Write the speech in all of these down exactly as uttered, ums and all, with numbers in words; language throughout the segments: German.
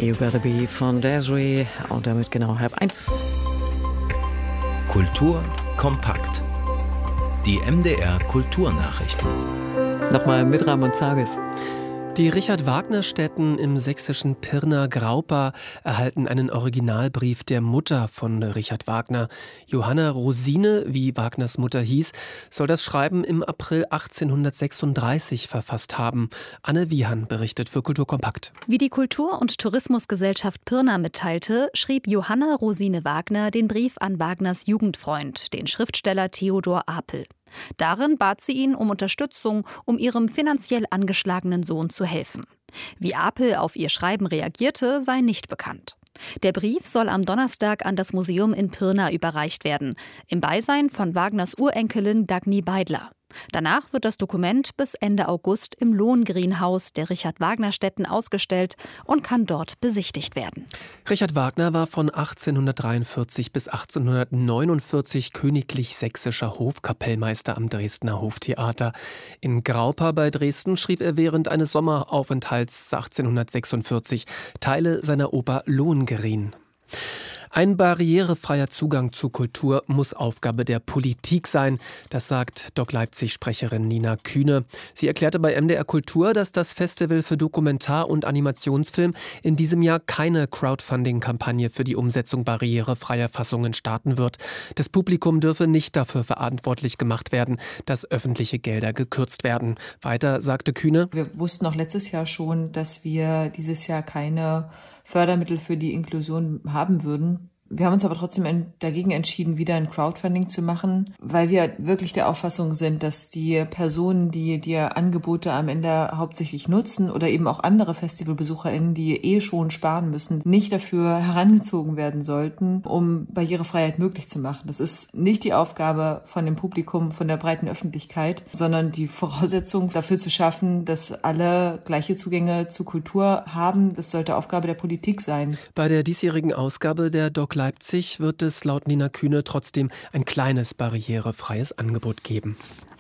You Gotta Be von Desiree und damit genau halb eins. Kultur kompakt. Die M D R Kulturnachrichten. Nochmal mit Ramon Zages. Die Richard-Wagner-Stätten im sächsischen Pirna-Graupa erhalten einen Originalbrief der Mutter von Richard Wagner. Johanna Rosine, wie Wagners Mutter hieß, soll das Schreiben im April achtzehnhundertsechsunddreißig verfasst haben. Anne Wiehan berichtet für Kultur kompakt. Wie die Kultur- und Tourismusgesellschaft Pirna mitteilte, schrieb Johanna Rosine Wagner den Brief an Wagners Jugendfreund, den Schriftsteller Theodor Apel. Darin bat sie ihn um Unterstützung, um ihrem finanziell angeschlagenen Sohn zu helfen. Wie Apel auf ihr Schreiben reagierte, sei nicht bekannt. Der Brief soll am Donnerstag an das Museum in Pirna überreicht werden, im Beisein von Wagners Urenkelin Dagny Beidler. Danach wird das Dokument bis Ende August im Lohengrin-Haus der Richard-Wagner-Stätten ausgestellt und kann dort besichtigt werden. Richard Wagner war von achtzehnhundertdreiundvierzig bis achtzehnhundertneunundvierzig königlich sächsischer Hofkapellmeister am Dresdner Hoftheater. In Graupa bei Dresden schrieb er während eines Sommeraufenthalts achtzehnhundertsechsundvierzig Teile seiner Oper Lohengrin. Ein barrierefreier Zugang zu Kultur muss Aufgabe der Politik sein, das sagt Doc Leipzig-Sprecherin Nina Kühne. Sie erklärte bei M D R Kultur, dass das Festival für Dokumentar- und Animationsfilm in diesem Jahr keine Crowdfunding-Kampagne für die Umsetzung barrierefreier Fassungen starten wird. Das Publikum dürfe nicht dafür verantwortlich gemacht werden, dass öffentliche Gelder gekürzt werden. Weiter sagte Kühne: Wir wussten auch letztes Jahr schon, dass wir dieses Jahr keine Fördermittel für die Inklusion haben würden. Wir haben uns aber trotzdem dagegen entschieden, wieder ein Crowdfunding zu machen, weil wir wirklich der Auffassung sind, dass die Personen, die die Angebote am Ende hauptsächlich nutzen oder eben auch andere FestivalbesucherInnen, die eh schon sparen müssen, nicht dafür herangezogen werden sollten, um Barrierefreiheit möglich zu machen. Das ist nicht die Aufgabe von dem Publikum, von der breiten Öffentlichkeit, sondern die Voraussetzung dafür zu schaffen, dass alle gleiche Zugänge zu Kultur haben. Das sollte Aufgabe der Politik sein. Bei der diesjährigen Ausgabe der Doc Leipzig wird es laut Nina Kühne trotzdem ein kleines barrierefreies Angebot geben.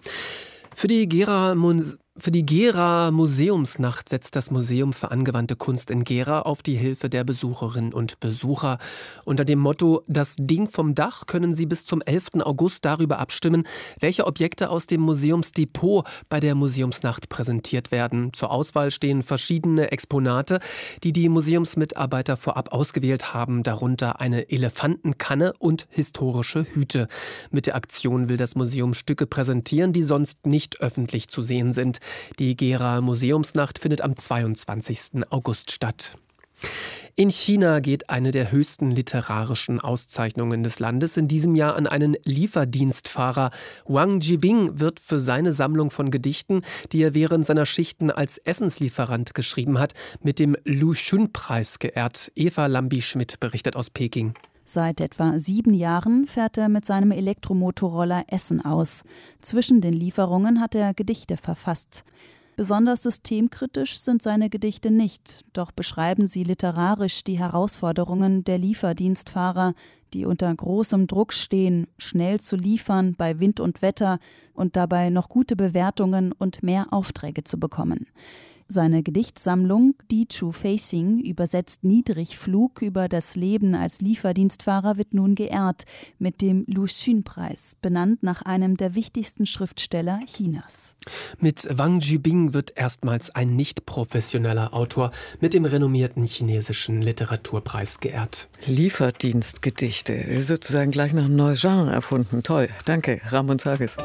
Für die Gera Für die Gera Museumsnacht setzt das Museum für angewandte Kunst in Gera auf die Hilfe der Besucherinnen und Besucher. Unter dem Motto »Das Ding vom Dach« können Sie bis zum elften August darüber abstimmen, welche Objekte aus dem Museumsdepot bei der Museumsnacht präsentiert werden. Zur Auswahl stehen verschiedene Exponate, die die Museumsmitarbeiter vorab ausgewählt haben, darunter eine Elefantenkanne und historische Hüte. Mit der Aktion will das Museum Stücke präsentieren, die sonst nicht öffentlich zu sehen sind. Die Gera Museumsnacht findet am zweiundzwanzigsten August statt. In China geht eine der höchsten literarischen Auszeichnungen des Landes in diesem Jahr an einen Lieferdienstfahrer. Wang Jibing wird für seine Sammlung von Gedichten, die er während seiner Schichten als Essenslieferant geschrieben hat, mit dem Lu Xun-Preis geehrt. Eva Lambi-Schmidt berichtet aus Peking. Seit etwa sieben Jahren fährt er mit seinem Elektromotorroller Essen aus. Zwischen den Lieferungen hat er Gedichte verfasst. Besonders systemkritisch sind seine Gedichte nicht, doch beschreiben sie literarisch die Herausforderungen der Lieferdienstfahrer, die unter großem Druck stehen, schnell zu liefern bei Wind und Wetter und dabei noch gute Bewertungen und mehr Aufträge zu bekommen. Seine Gedichtsammlung Die True Facing, übersetzt Niedrigflug über das Leben als Lieferdienstfahrer, wird nun geehrt mit dem Lu Xun-Preis, benannt nach einem der wichtigsten Schriftsteller Chinas. Mit Wang Jibing wird erstmals ein nicht professioneller Autor mit dem renommierten chinesischen Literaturpreis geehrt. Lieferdienstgedichte, sozusagen gleich noch ein neues Genre erfunden. Toll, danke, Ramon Zages.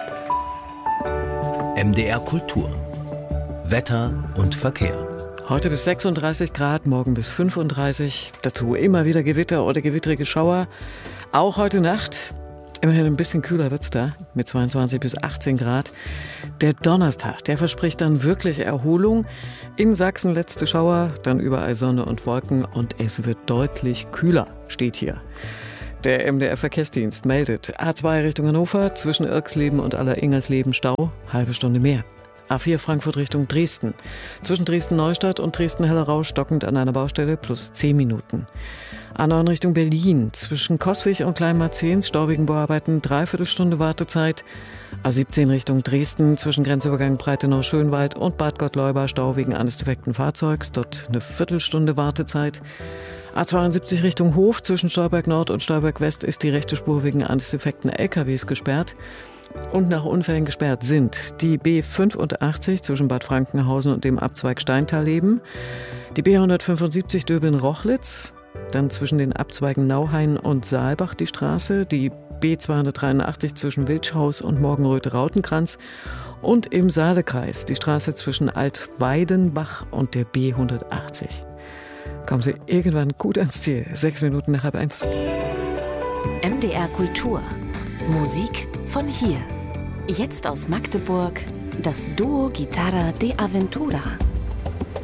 M D R Kultur. Wetter und Verkehr. Heute bis sechsunddreißig Grad, morgen bis fünfunddreißig. Dazu immer wieder Gewitter oder gewittrige Schauer. Auch heute Nacht. Immerhin ein bisschen kühler wird's da, mit zweiundzwanzig bis achtzehn Grad. Der Donnerstag, der verspricht dann wirklich Erholung. In Sachsen letzte Schauer, dann überall Sonne und Wolken und es wird deutlich kühler, steht hier. Der M D R-Verkehrsdienst meldet A zwei Richtung Hannover, zwischen Irxleben und Aller-Ingersleben Stau, halbe Stunde mehr. A vier Frankfurt Richtung Dresden. Zwischen Dresden-Neustadt und Dresden-Hellerau stockend an einer Baustelle plus zehn Minuten. A neun Richtung Berlin. Zwischen Coswig und Kleinmarzens staubigen Bauarbeiten Dreiviertelstunde Wartezeit. A siebzehn Richtung Dresden. Zwischen Grenzübergang Breitenau-Schönwald und Bad Gottleuba Stau wegen eines defekten Fahrzeugs. Dort eine Viertelstunde Wartezeit. A zweiundsiebzig Richtung Hof. Zwischen Stolberg Nord und Stolberg West ist die rechte Spur wegen eines defekten L K Ws gesperrt. Und nach Unfällen gesperrt sind die B fünfundachtzig zwischen Bad Frankenhausen und dem Abzweig Steintal-Leben, die B hundertfünfundsiebzig Döbeln-Rochlitz, dann zwischen den Abzweigen Nauhain und Saalbach die Straße, die B zweihundertdreiundachtzig zwischen Wildschhaus und Morgenröte-Rautenkranz und im Saalekreis die Straße zwischen Altweidenbach und der B hundertachtzig. Kommen Sie irgendwann gut ans Ziel. Sechs Minuten nach halb eins. M D R Kultur. Musik von hier. Jetzt aus Magdeburg das Duo Guitarra de Aventura.